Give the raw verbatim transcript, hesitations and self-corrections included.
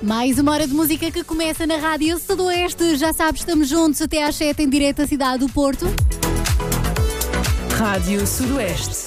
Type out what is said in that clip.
Mais uma hora de música que começa na Rádio Sudoeste. Já sabes, estamos juntos até às sete em direto à cidade do Porto. Rádio Sudoeste.